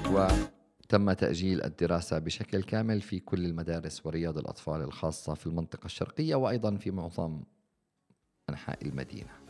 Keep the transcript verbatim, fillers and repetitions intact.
وتم تأجيل الدراسة بشكل كامل في كل المدارس ورياض الأطفال الخاصة في المنطقة الشرقية وأيضا في معظم أنحاء المدينة.